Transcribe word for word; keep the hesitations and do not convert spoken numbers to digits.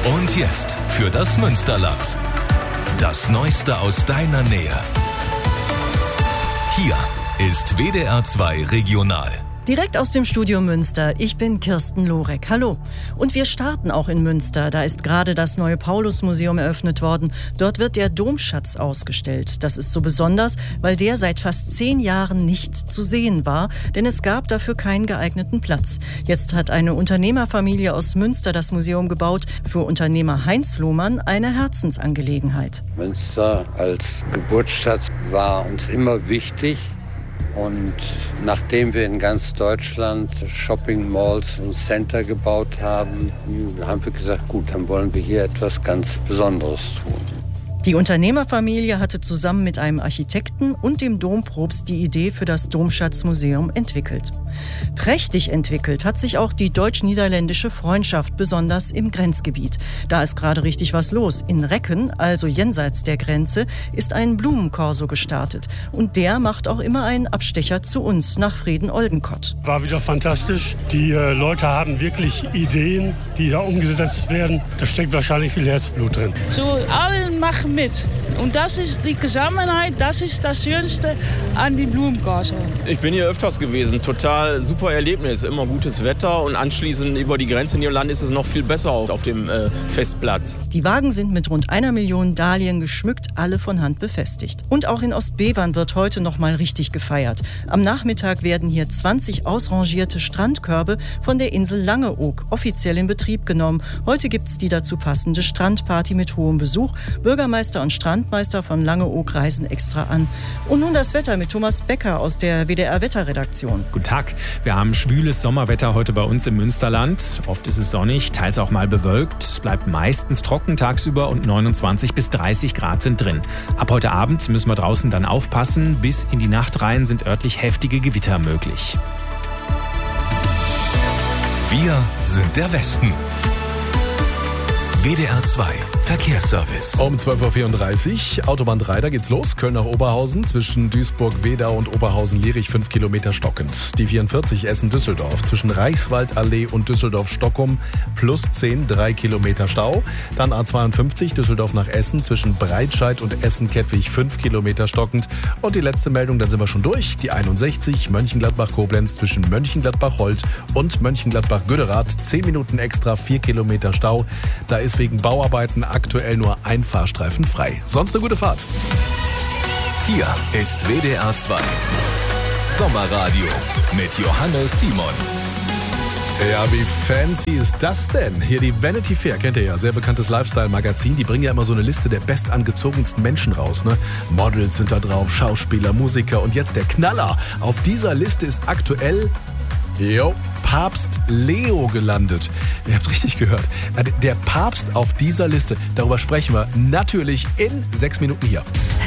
Und jetzt für das Münsterland. Das Neueste aus deiner Nähe. Hier ist W D R zwei Regional. Direkt aus dem Studio Münster, ich bin Kirsten Lorek. Hallo. Und wir starten auch in Münster. Da ist gerade das neue Paulusmuseum eröffnet worden. Dort wird der Domschatz ausgestellt. Das ist so besonders, weil der seit fast zehn Jahren nicht zu sehen war, denn es gab dafür keinen geeigneten Platz. Jetzt hat eine Unternehmerfamilie aus Münster das Museum gebaut. Für Unternehmer Heinz Lohmann eine Herzensangelegenheit. Münster als Geburtsstadt war uns immer wichtig. Und nachdem wir in ganz Deutschland Shopping Malls und Center gebaut haben, haben wir gesagt, gut, dann wollen wir hier etwas ganz Besonderes tun. Die Unternehmerfamilie hatte zusammen mit einem Architekten und dem Dompropst die Idee für das Domschatzmuseum entwickelt. Prächtig entwickelt hat sich auch die deutsch-niederländische Freundschaft, besonders im Grenzgebiet. Da ist gerade richtig was los. In Recken, also jenseits der Grenze, ist ein Blumenkorso gestartet. Und der macht auch immer einen Abstecher zu uns, nach Frieden-Oldenkott. War wieder fantastisch. Die äh, Leute haben wirklich Ideen, die da umgesetzt werden. Da steckt wahrscheinlich viel Herzblut drin. So, alle machen mit. Und das ist die Zusammenhalt, das ist das Schönste an die Blumenkorso. Ich bin hier öfters gewesen, total super Erlebnis, immer gutes Wetter und anschließend über die Grenze in Irland ist es noch viel besser auf dem äh, Festplatz. Die Wagen sind mit rund einer Million Dahlien geschmückt, alle von Hand befestigt. Und auch in Ostbevern wird heute noch mal richtig gefeiert. Am Nachmittag werden hier zwanzig ausrangierte Strandkörbe von der Insel Langeoog offiziell in Betrieb genommen. Heute gibt's die dazu passende Strandparty mit hohem Besuch. Bürgermeister und Strandmeister von Langeoog reisen extra an. Und nun das Wetter mit Thomas Becker aus der W D R-Wetterredaktion. Guten Tag. Wir haben schwüles Sommerwetter heute bei uns im Münsterland. Oft ist es sonnig, teils auch mal bewölkt. Es bleibt meistens trocken tagsüber und neunundzwanzig bis dreißig Grad sind drin. Ab heute Abend müssen wir draußen dann aufpassen. Bis in die Nacht rein sind örtlich heftige Gewitter möglich. Wir sind der Westen. W D R zwei Verkehrsservice. Um zwölf Uhr vierunddreißig, Autobahn drei, da geht's los. Köln nach Oberhausen, zwischen Duisburg-Wedau und Oberhausen-Lierich fünf Kilometer stockend. Die vierundvierzig Essen-Düsseldorf, zwischen Reichswaldallee und Düsseldorf-Stockum, plus zehn, drei Kilometer Stau. Dann A zweiundfünfzig, Düsseldorf nach Essen, zwischen Breitscheid und Essen-Kettwig, fünf Kilometer stockend. Und die letzte Meldung, dann sind wir schon durch. Die einundsechzig, Mönchengladbach-Koblenz, zwischen Mönchengladbach-Holt und Mönchengladbach-Göderath, zehn Minuten extra, vier Kilometer Stau. Da ist wegen Bauarbeiten aktuell nur ein Fahrstreifen frei. Sonst eine gute Fahrt. Hier ist W D R zwei Sommerradio mit Johannes Simon. Ja, wie fancy ist das denn? Hier die Vanity Fair, kennt ihr ja, sehr bekanntes Lifestyle-Magazin. Die bringen ja immer so eine Liste der bestangezogensten Menschen raus, ne? Models sind da drauf, Schauspieler, Musiker und jetzt der Knaller. Auf dieser Liste ist aktuell... Jo, Papst Leo gelandet. Ihr habt richtig gehört. Der Papst auf dieser Liste, darüber sprechen wir natürlich in sechs Minuten hier.